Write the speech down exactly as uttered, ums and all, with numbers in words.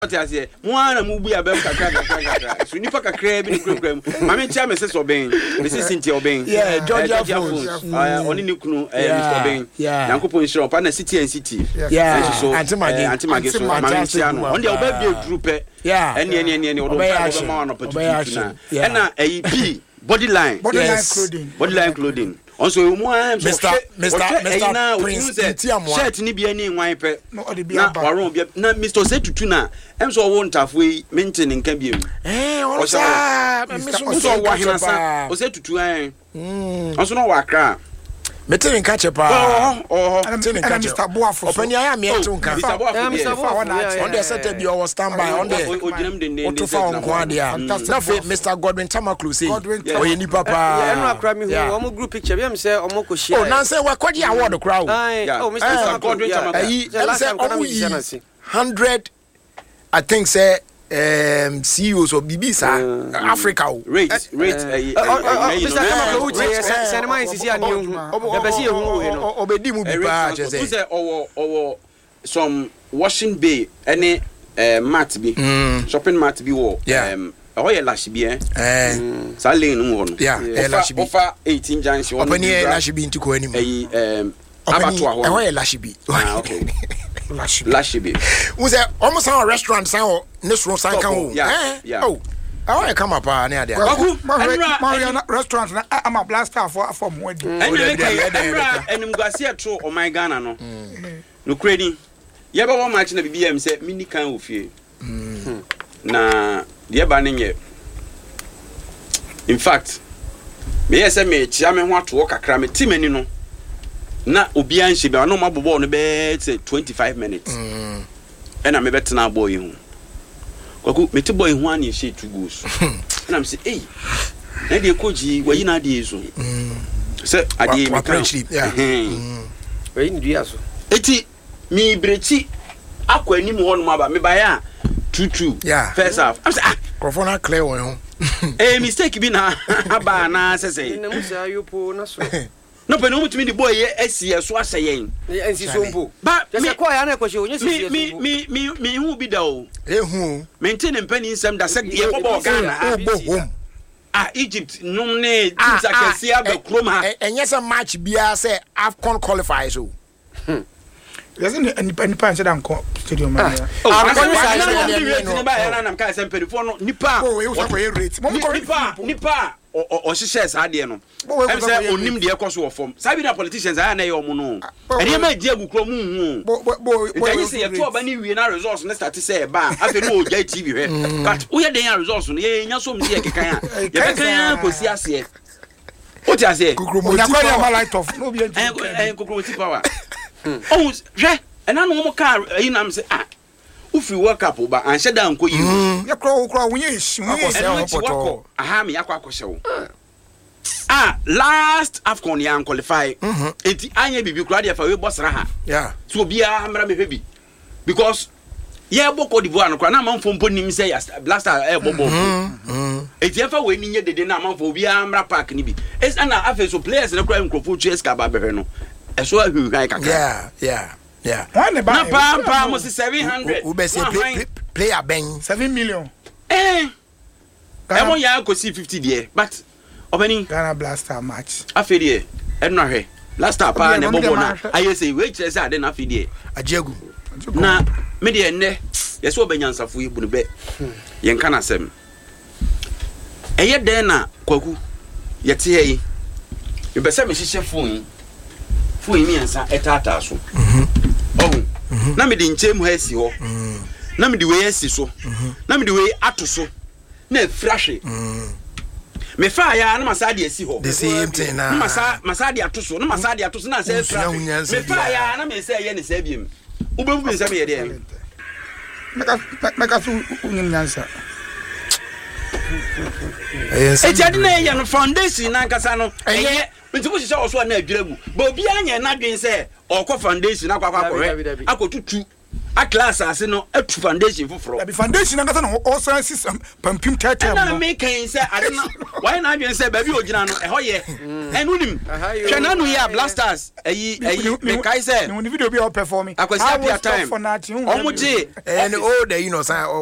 What I say, one a movie about Kakaka. So Nipa Kakra, Bigram, Mammy Chamis Obeying, Missus Cynthia Obeying, yeah, Georgia Fools, only Nuku, Mister Obeying, yeah, Uncle Point Shop, and a city and city, yeah, so Antimagi, Antimagi, Mammy on the Obey group, yeah, and any any any opportunity, and a P body line, body line clothing, body line clothing. Also, Mister Mister Mister Prince shirt ni bi ani nwan pe na waron bi na Mister Setutu na em so won tafwe maintain nka bi em eh o sa Mister so wa hinasa o Setutu eh mm onso no wa kra metin nka chepa oh oh metin nka Mister Boafo opani aya me etu nka Mister Boafo Mister Boafo on the set be o stand by on the o to fa on kwa dia na fe Mister Godwin Tamaklu say o ye ni papa ya no akra mi hu o mo group picture bi am say o mo ko share oh nan say we kwadi award crowd oh Mister Godwin Tamaklu ayi say o mo yi one hundred I think say um C E Os of B B sa Africa rate rate Mister Tamaklu say my sisi ani hu e be see hu we no obedi mu bi pa che say say owo owo some washing bay any mat bi shopping mat bi wo um oh yeah lash bi eh eh sa lane no wo no yeah lash bi offer eighteen junction one opani lash bi ntiko anim eh um abattoir ho oh yeah lash bi ah okay lash bi we say almost our restaurant san o nesro san kan o eh oh how I come up na ade Maria restaurant na am a blaster for for mo di enra enim guase etro o my Ghana no no kredi ye ba one match na bibia em say mini kan ofie na ye ba ne nye in fact me yesa me chia me ho ato kakra me timani no na obi an hye be no mabobo no be say twenty-five minutes and I me betena boy hu kwaku me ti boy hu an ye she two goals and I'm say eh na de koji wayi na de so say ade me kan yeah wayi ni dua so eti mi brechi akwa anim ho no ma me ba ya two two yeah first half I'm say ah crofona clear one eh mistake bi na aba na sese na musa yupo na so no pe no mutumi di boy ye asie so aseyen ensi so mpo ba me kwa ya na kwahye onye sisi mi mi mi mi hu bi da o ehu maintain mpani nsem da se ye ko bo Ghana bo home ah Egypt num ne teams akasi abekrom ha enye se match bia say AFCON qualifiers o there's any any pan say dan stadium man ah no ba ya na nam ka se mpani fo no nipa oh we so for rate nipa nipa o shares ade no em say onim de ekoso ofom sabi na politicians aya na ye omo no ene ma di agukro mu hu bo nti say ye to oba ni wie na resource na start say ba afi no oja T V hwe but wo ye den ya resource no ye nya so mse ye kekan a ye kekan ko si ase o ti ase kukromoti power light off no be en kukromoti power oh hwe ena no mo car yi na me say ah ufi work up ba an sheda nko yi ya kro kro wonye eshi wonye poto aha me yakwa akose wo ah last AFCON ya qualify enti anya bibi kura dia fa we bosra ha yeah so bia amra me hebi because ye boko divo an kura na manfo mpo nim say blaster e bobo enti afa we ni nye dede na manfo bia amra park ni bi es ana afa so players na kura nkrofo chu eska ba behwe no eso ahwi kan kaka yeah yeah yeah na pa pa mo seven hundred we be say play player ben seven million eh e mo ya ko see fifty there but obani Ghana Blaster match afedie e no hwe last time pa na bobo na aye say we kire say ade na afedie ajegu na me de enne ye so obanyansafo ibu ne be ye nka na sem eye den na kwaku ye te yi ye be say me hihye phone phone mi ansa etata so mhm oh na me de nchem ha si ho na me de we asi so na me de we ato so na frahwe me fa ya na masade asi ho the same thing na masa masade ato so na masade ato so na say frahwe me fa ya na me say ye ne say biem ubebu bi nsam ye de meka meka so unyansa eh e jadi na ye no foundation na nkasa no eh nti wo hihye oso na adwiragu ba obi anya na dwen say okọ foundation akwa akwa akọ akotutu a class ase no atu foundation foforo the foundation na kasa no also system pampim tete na me kan say ade na why na adwen say ba bi ogina no e ho ye enu nim hwe na no ya blasters ayi ayi me kai say no video bi o performing akwasi apia time omo je and all the you know